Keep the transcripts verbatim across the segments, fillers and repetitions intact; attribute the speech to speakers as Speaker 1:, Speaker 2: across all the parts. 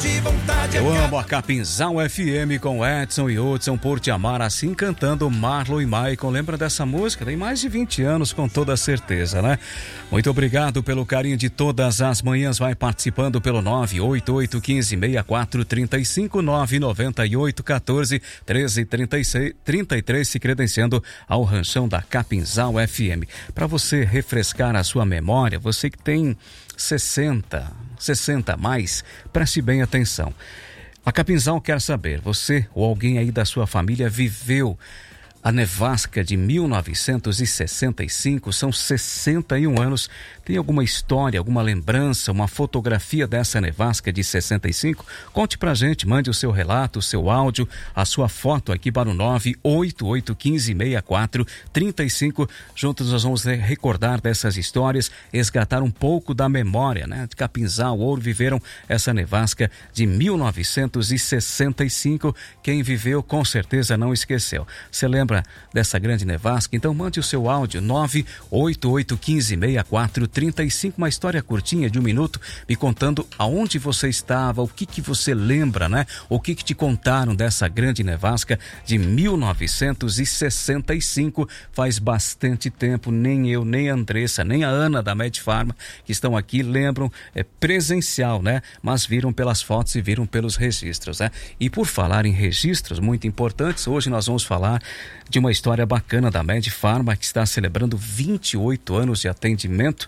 Speaker 1: de vontade.
Speaker 2: Eu amo a Capinzal F M com Edson e Hudson por te amar, assim cantando Marlon e Maicon. Lembra dessa música? Tem mais de vinte anos, com toda certeza, né? Muito obrigado pelo carinho de todas as manhãs. Vai participando pelo nove oito oito um cinco seis quatro três cinco, nove nove oito um quatro treze trinta e seis, trinta e três, se credenciando ao ranchão da Capinzal F M. Para você refrescar a sua memória, você que tem sessenta, sessenta a mais, preste bem atenção. A Capinzal quer saber, você ou alguém aí da sua família viveu a nevasca de mil novecentos e sessenta e cinco, são sessenta e um anos. Tem alguma história, alguma lembrança, uma fotografia dessa nevasca de sessenta e cinco? Conte pra gente, mande o seu relato, o seu áudio, a sua foto aqui para o nove oito oito um cinco seis quatro três cinco. Juntos nós vamos recordar dessas histórias, resgatar um pouco da memória, né? De Capinzal, Ouro, viveram essa nevasca de mil novecentos e sessenta e cinco. Quem viveu com certeza não esqueceu. Você lembra dessa grande nevasca? Então mande o seu áudio nove oito oito um cinco seis quatro três cinco, uma história curtinha de um minuto, me contando aonde você estava, o que que você lembra, né? O que que te contaram dessa grande nevasca de mil novecentos e sessenta e cinco. Faz bastante tempo, nem eu, nem a Andressa, nem a Ana da Medfarma que estão aqui lembram, é presencial, né? Mas viram pelas fotos e viram pelos registros, né? E por falar em registros muito importantes, hoje nós vamos falar de uma história bacana da Medfarma, que está celebrando vinte e oito anos de atendimento.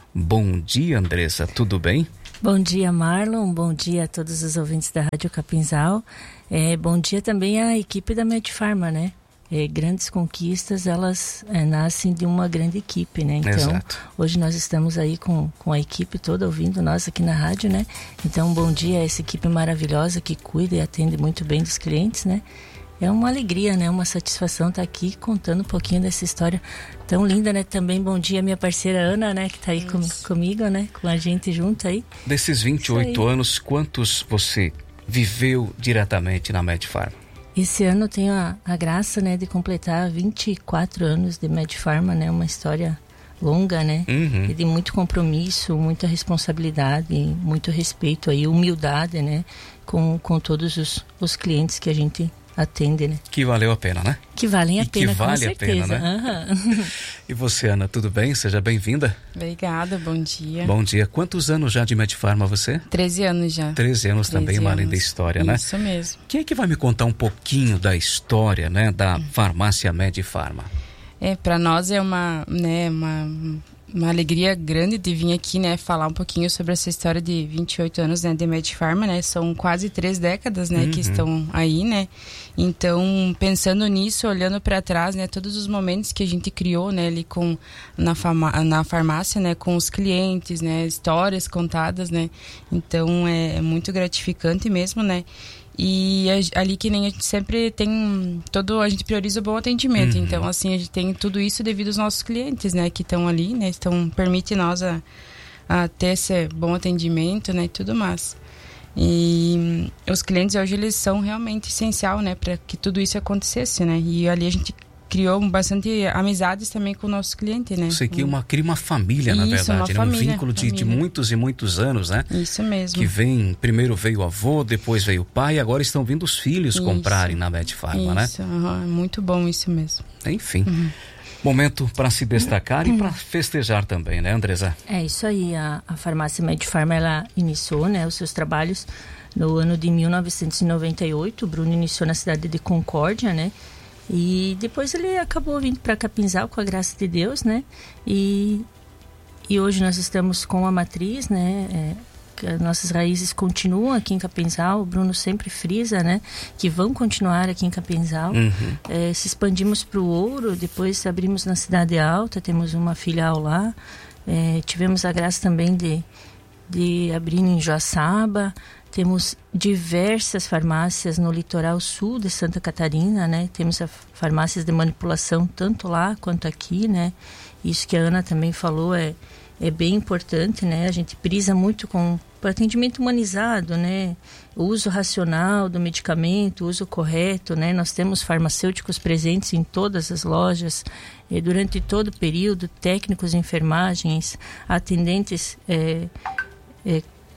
Speaker 2: Bom dia, Andressa, tudo bem?
Speaker 3: Bom dia, Marlon, bom dia a todos os ouvintes da Rádio Capinzal. É, bom dia também à equipe da Medfarma, né? É, grandes conquistas, elas é, nascem de uma grande equipe, né? Então, Exato. Hoje nós estamos aí com, com a equipe toda ouvindo nós aqui na rádio, né? Então, bom dia a essa equipe maravilhosa que cuida e atende muito bem dos clientes, né? É uma alegria, né? Uma satisfação estar aqui contando um pouquinho dessa história tão linda, né? Também bom dia minha parceira Ana, né? Que está aí com, comigo, né? Com a gente junto aí.
Speaker 2: Desses vinte e oito anos, quantos você viveu diretamente na Medfarma?
Speaker 3: Esse ano eu tenho a, a graça, né? De completar vinte e quatro anos de Medfarma, né? Uma história longa, né? Uhum. E de muito compromisso, muita responsabilidade, muito respeito aí, humildade, né? Com, com todos os, os clientes que a gente atende, né?
Speaker 2: Que valeu a pena, né?
Speaker 3: Que valem a
Speaker 2: e
Speaker 3: pena,
Speaker 2: que vale
Speaker 3: com certeza.
Speaker 2: A pena, né? Uhum. E você, Ana, tudo bem? Seja bem-vinda.
Speaker 4: Obrigada, bom dia.
Speaker 2: Bom dia. Quantos anos já de Medfarma você?
Speaker 4: treze anos já.
Speaker 2: treze anos treze também, uma linda história, né?
Speaker 4: Isso mesmo.
Speaker 2: Quem é que vai me contar um pouquinho da história, né, da farmácia Medfarma?
Speaker 4: É, para nós é uma, né, uma... uma alegria grande de vir aqui, né, falar um pouquinho sobre essa história de vinte e oito anos, né, de Medfarma, né, são quase três décadas, né, uhum. que estão aí, né, então, pensando nisso, olhando para trás, né, todos os momentos que a gente criou, né, ali com, na, fama, na farmácia, né, com os clientes, né, histórias contadas, né, então é, é muito gratificante mesmo, né. E ali que nem a gente sempre tem todo, a gente prioriza o bom atendimento, uhum. então assim, a gente tem tudo isso devido aos nossos clientes, né, que estão ali, né, então permite nós a, a ter esse bom atendimento, né, e tudo mais. E os clientes hoje, eles são realmente essencial, né, para que tudo isso acontecesse, né, e ali a gente criou bastante amizades também com o nosso cliente, né?
Speaker 2: Você cria uma, cria uma família,
Speaker 4: Isso,
Speaker 2: na verdade,
Speaker 4: uma
Speaker 2: né?
Speaker 4: família,
Speaker 2: Um vínculo de, de muitos e muitos anos, né?
Speaker 4: Isso mesmo.
Speaker 2: Que vem, primeiro veio o avô, depois veio o pai, e agora estão vindo os filhos isso. comprarem na Medfarma, né?
Speaker 4: Isso, uhum, é muito bom isso mesmo.
Speaker 2: Enfim, uhum. momento para se destacar uhum. e para festejar também, né, Andressa?
Speaker 3: É isso aí, a, a farmácia Medfarma, ela iniciou, né, os seus trabalhos no ano de mil novecentos e noventa e oito, o Bruno iniciou na cidade de Concórdia, né? E depois ele acabou vindo para Capinzal com a graça de Deus, né? E, e hoje nós estamos com a matriz, né? É, que as nossas raízes continuam aqui em Capinzal. O Bruno sempre frisa, né? Que vão continuar aqui em Capinzal. Uhum. É, se expandimos para o Ouro, depois abrimos na Cidade Alta, temos uma filial lá. É, tivemos a graça também de, de abrir em Joaçaba. Temos diversas farmácias no litoral sul de Santa Catarina, né? Temos a farmácias de manipulação tanto lá quanto aqui, né? Isso que a Ana também falou é, é bem importante, né? A gente prisa muito com o atendimento humanizado, né? O uso racional do medicamento, o uso correto, né? Nós temos farmacêuticos presentes em todas as lojas, eh, durante todo o período, técnicos de enfermagens, atendentes... Eh, eh,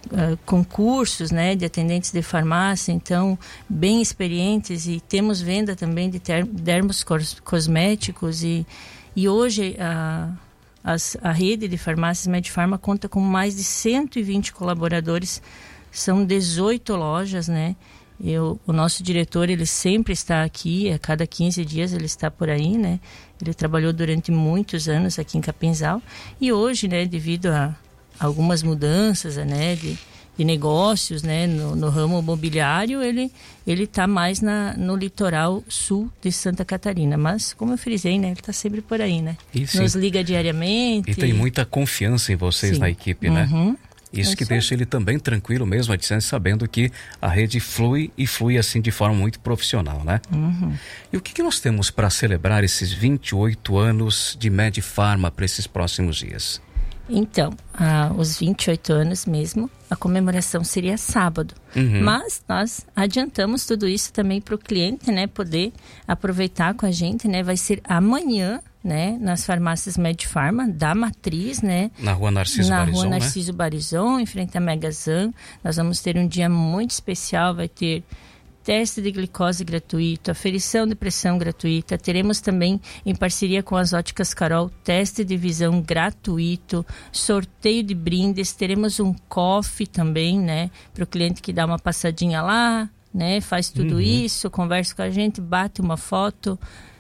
Speaker 3: uh, concursos, né, de atendentes de farmácia, então bem experientes, e temos venda também de ter, dermos cosméticos e, e hoje a, as, a rede de farmácias Medifarma conta com mais de cento e vinte colaboradores, são dezoito lojas, né? Eu, o nosso diretor, ele sempre está aqui, a cada quinze dias ele está por aí, né? Ele trabalhou durante muitos anos aqui em Capinzal e hoje, né, devido a algumas mudanças, né, de, de negócios, né, no, no ramo imobiliário, ele ele está mais na, no litoral sul de Santa Catarina, mas como eu frisei, né, ele está sempre por aí, né? Isso. Nos liga diariamente.
Speaker 2: E tem muita confiança em vocês, sim, na equipe, né? Uhum. Isso que deixa ele também tranquilo mesmo, a distância, sabendo que a rede flui e flui assim de forma muito profissional, né? Uhum. E o que, que nós temos para celebrar esses vinte e oito anos de Medifarma para esses próximos dias?
Speaker 3: Então, ah, os vinte e oito anos mesmo, a comemoração seria sábado. Uhum. Mas nós adiantamos tudo isso também para o cliente, né, poder aproveitar com a gente, né? Vai ser amanhã, né, nas farmácias Medifarma, da Matriz, né?
Speaker 2: Na rua Narciso
Speaker 3: na
Speaker 2: Barizon,
Speaker 3: rua Narciso
Speaker 2: né?
Speaker 3: Barizon, em frente à Megazan. Nós vamos ter um dia muito especial, vai ter teste de glicose gratuito, aferição de pressão gratuita. Teremos também, em parceria com as Óticas Carol, teste de visão gratuito, sorteio de brindes. Teremos um coffee também, né, para o cliente que dá uma passadinha lá, né, faz tudo uhum. isso, conversa com a gente, bate uma foto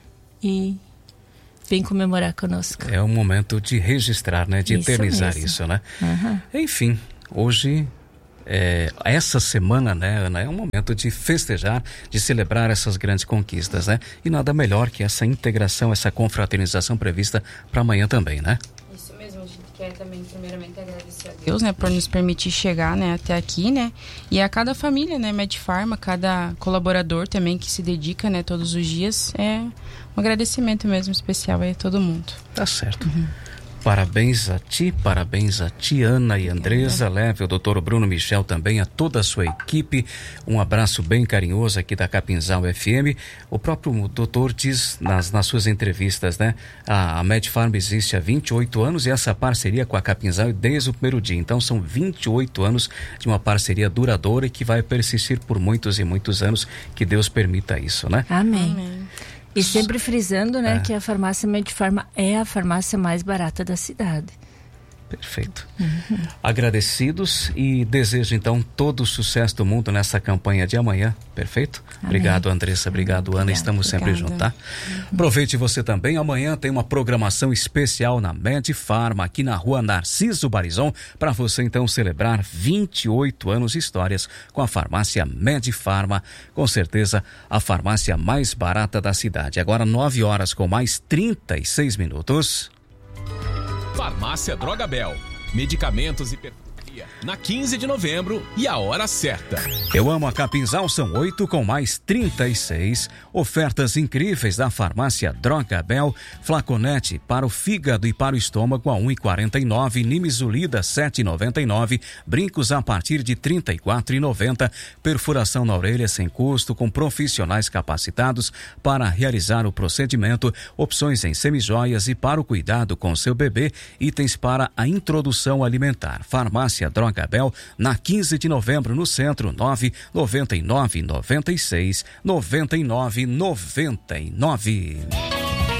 Speaker 3: e vem comemorar conosco.
Speaker 2: É um momento de registrar, né, de isso eternizar mesmo. Isso, né? Uhum. Enfim, hoje... É, essa semana, né, Ana, é um momento de festejar, de celebrar essas grandes conquistas, né? E nada melhor que essa integração, essa confraternização prevista para amanhã também, né?
Speaker 4: Isso mesmo, a gente quer também primeiramente agradecer a Deus, né, por nos permitir chegar, né, até aqui, né? E a cada família, né, Medifarma, cada colaborador também que se dedica, né, todos os dias, é um agradecimento mesmo especial aí a todo mundo.
Speaker 2: Tá certo. Uhum. Parabéns a ti, parabéns a ti, Ana e Andresa. Leve o doutor Bruno Michel também, a toda a sua equipe. Um abraço bem carinhoso aqui da Capinzal F M. O próprio doutor diz nas, nas suas entrevistas, né? A, a Medifarma existe há vinte e oito anos e essa parceria com a Capinzal desde o primeiro dia. Então são vinte e oito anos de uma parceria duradoura e que vai persistir por muitos e muitos anos. Que Deus permita isso, né?
Speaker 3: Amém. Amém. E sempre frisando, né, é. que a farmácia Medifarma é a farmácia mais barata da cidade.
Speaker 2: Perfeito. Uhum. Agradecidos e desejo então todo o sucesso do mundo nessa campanha de amanhã. Perfeito? Amém. Obrigado, Andressa. Obrigado, Ana. Obrigada, Estamos sempre juntos, tá? Uhum. Aproveite você também. Amanhã tem uma programação especial na Medifarma, aqui na rua Narciso Barizon, para você então celebrar vinte e oito anos de histórias com a farmácia Medifarma. Com certeza, a farmácia mais barata da cidade. Agora nove horas com mais trinta e seis minutos.
Speaker 1: Farmácia Drogabel. Medicamentos e perfumaria. Na quinze de novembro e a hora certa.
Speaker 2: Eu amo a Capinzal, são oito com mais trinta e seis. Ofertas incríveis da farmácia Drogabel. Flaconete para o fígado e para o estômago a um real e quarenta e nove. Nimesulida sete reais e noventa e nove. Brincos a partir de trinta e quatro reais e noventa. Perfuração na orelha sem custo com profissionais capacitados para realizar o procedimento. Opções em semijoias e para o cuidado com seu bebê. Itens para a introdução alimentar. Farmácia Drogabel, na quinze de novembro, no centro, nove noventa e nove, noventa e seis, noventa e nove, noventa e nove.